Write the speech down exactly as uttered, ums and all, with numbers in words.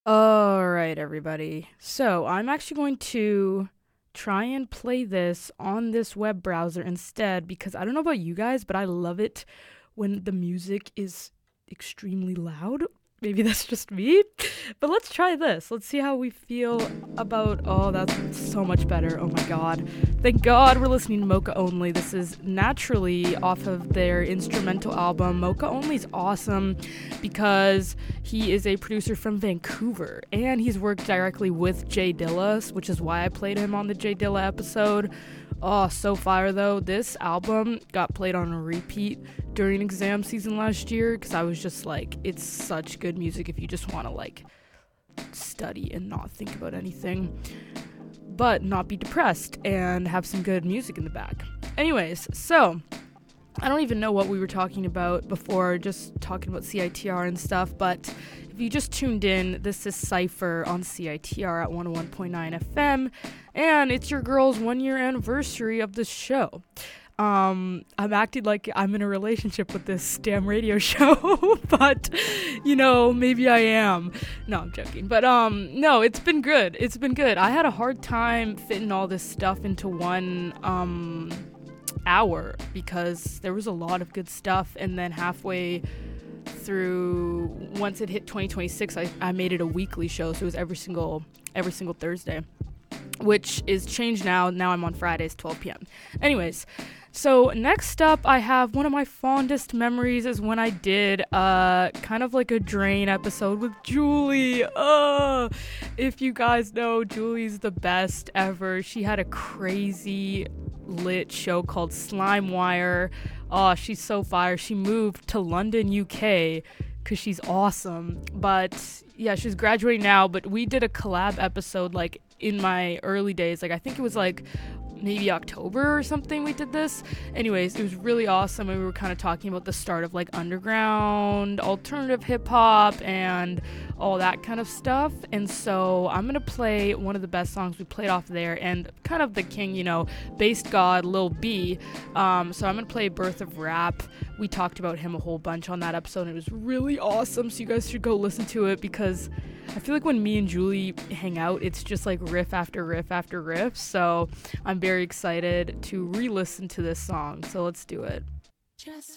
All right, everybody. So I'm actually going to try and play this on this web browser instead because I don't know about you guys, but I love it when the music is extremely loud. Maybe that's just me, but let's try this. Let's see how we feel about. Oh, that's so much better. Oh my god. Thank God we're listening to Mocha Only. This is naturally off of their instrumental album. Mocha Only's awesome because he is a producer from Vancouver and he's worked directly with Jay Dilla, which is why I played him on the Jay Dilla episode. Oh, so fire though. This album got played on repeat during exam season last year because I was just like, it's such good music if you just want to like study and not think about anything, but not be depressed and have some good music in the back. Anyways, so I don't even know what we were talking about before, just talking about C I T R and stuff, but if you just tuned in, this is Cypher on C I T R at one oh one point nine F M, and it's your girl's one-year anniversary of the show. Um, I'm acting like I'm in a relationship with this damn radio show, but, you know, maybe I am. No, I'm joking. But, um, no, it's been good. It's been good. I had a hard time fitting all this stuff into one, um... hour because there was a lot of good stuff, and then halfway through, once it hit twenty twenty-six, I, I made it a weekly show, so it was every single every single Thursday, which is changed now. Now I'm on Fridays, twelve p.m. Anyways, so next up, I have one of my fondest memories is when I did uh kind of like a Drain episode with Julie. Uh, if you guys know, Julie's the best ever. She had a crazy lit show called Slimewire. Oh, she's so fire. She moved to London, U K because she's awesome. But yeah, she's graduating now, but we did a collab episode like in my early days. Like I think it was like maybe October or something we did this. Anyways, it was really awesome, and we were kind of talking about the start of like underground alternative hip hop and all that kind of stuff. And so I'm gonna play one of the best songs we played off there, and kind of the king, you know, Based God, Lil B. Um, so I'm gonna play Birth of Rap. We talked about him a whole bunch on that episode, and it was really awesome. So you guys should go listen to it because I feel like when me and Julie hang out, it's just like riff after riff after riff. So I'm very excited to re-listen to this song. So let's do it. Just